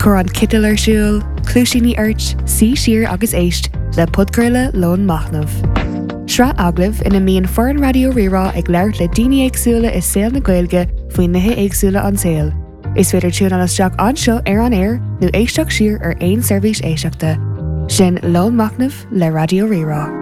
Cur an Kittel ar siúl, clúisíní airt, sí siar agus éist le podcurla lón machnamh. Sra aglah ina míon foran radio rirá ag leir le daoine éagsúla is saoil na Gaeilge faoin nithe éagsúla an saoil. Is féidir tún an isteach anseo ar an air nó éisteach siar ar aon seirbhís éisteachta. Sin lón machnamh le radio rirá.